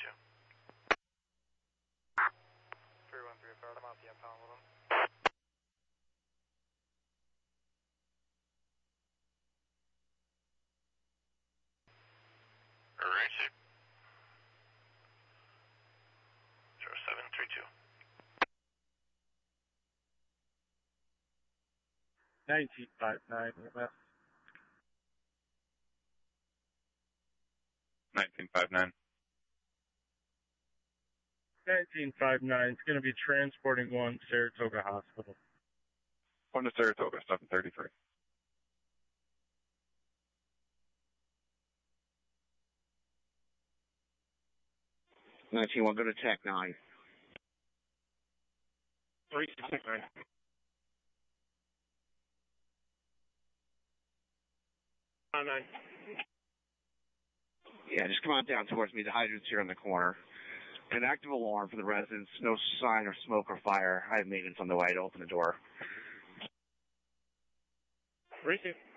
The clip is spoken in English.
3135, I'm out the impound with him. Emergency. 0732. 1959 EMS. 1959. 1959 is going to be transporting one Saratoga Hospital. One to Saratoga, 733. 19-1, go to Tech 9. 3 to Tech 9. On 9. Yeah, just come on down towards me. The hydrant's here in the corner. An active alarm for the residents. No sign of smoke or fire. I have maintenance on the way to open the door. 3-2.